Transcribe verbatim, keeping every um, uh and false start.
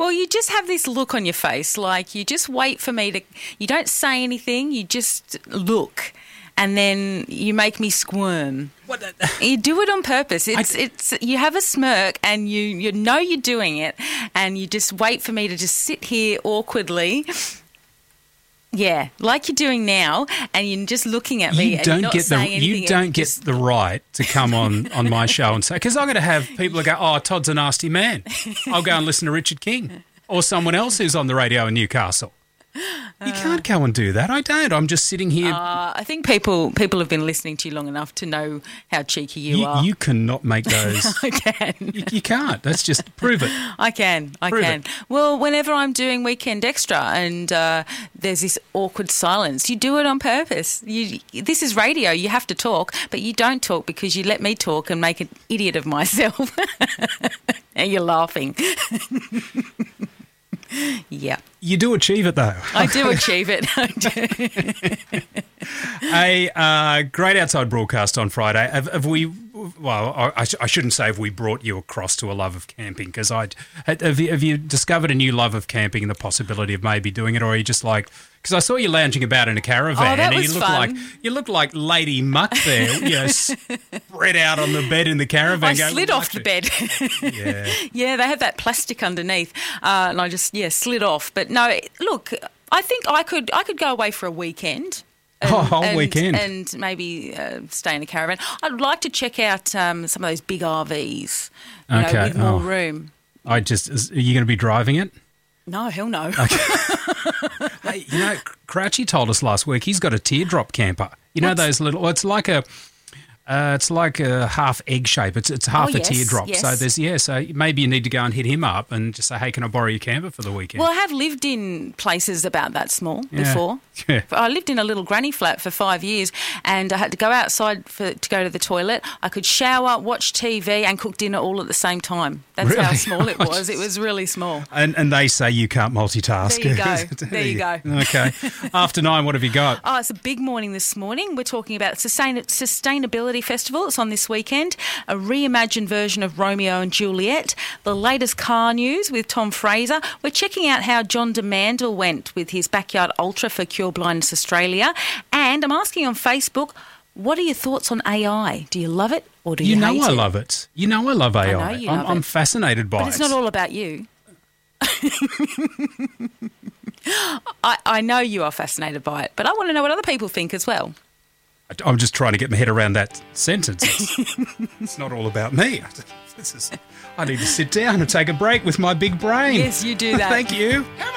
Well, you just have this look on your face, like you just wait for me to, you don't say anything, you just look. And then you make me squirm. What the? You do it on purpose. It's I, it's you have a smirk and you, you know you're doing it and you just wait for me to just sit here awkwardly. Yeah, like you're doing now, and you're just looking at me you and don't you're not get the saying anything. you don't get just, the right to come on, on my show and say, because I'm going to have people who go, oh, Todd's a nasty man. I'll go and listen to Richard King or someone else who's on the radio in Newcastle. You can't go and do that. I don't. I'm just sitting here. Uh, I think people people have been listening to you long enough to know how cheeky you, you are. You cannot make those. I can. You, you can't. That's just prove it. I can. I Prove can. it. Well, whenever I'm doing Weekend Extra and uh, there's this awkward silence, you do it on purpose. You, this is radio. You have to talk, but you don't talk because you let me talk and make an idiot of myself. And you're laughing. Yeah. You do achieve it, though. I do achieve it. I do. A uh, great outside broadcast on Friday. Have, have we, well, I, I shouldn't say have we brought you across to a love of camping, because I have you, have you discovered a new love of camping and the possibility of maybe doing it, or are you just like, because I saw you lounging about in a caravan Oh, that and was you look fun. like you look like Lady Muck there, you know, spread out on the bed in the caravan. I going, slid off the bed. Yeah. Yeah, they have that plastic underneath, uh, and I just yeah slid off. But no, look, I think I could I could go away for a weekend. And, Oh, a whole and, weekend. and maybe uh, stay in a caravan. I'd like to check out um, some of those big R Vs, you Okay. know, with more Oh. room. I just, is, are you going to be driving it? No, hell no. Hey, you know, Crouchy told us last week he's got a teardrop camper. You know What's- those little, well, it's like a, uh, it's like a half egg shape. It's it's half Oh, a yes, teardrop. yes. So there's yeah. So maybe you need to go and hit him up and just say, hey, can I borrow your camper for the weekend? Well, I have lived in places about that small Yeah. before. Yeah. I lived in a little granny flat for five years and I had to go outside for, to go to the toilet. I could shower, watch T V and cook dinner all at the same time. That's how Really? small it was. It was really small. And and they say you can't multitask. There you go. There you go. Okay. After nine, what have you got? Oh, it's a big morning this morning. We're talking about Sustain- Sustainability Festival. It's on this weekend. A reimagined version of Romeo and Juliet. The latest car news with Tom Fraser. We're checking out how John DeMandel went with his Backyard Ultra for Cure Blindness Australia. And I'm asking on Facebook, what are your thoughts on A I? Do you love it or do you, You know hate I it? love it. You know I love A I. know you I'm, love I'm it. fascinated by But it. it's not all about you. I, I know you are fascinated by it, but I want to know what other people think as well. I'm just trying to get my head around that sentence. It's, it's not all about me. This is, I need to sit down and take a break with my big brain. Yes, you do that. Thank you.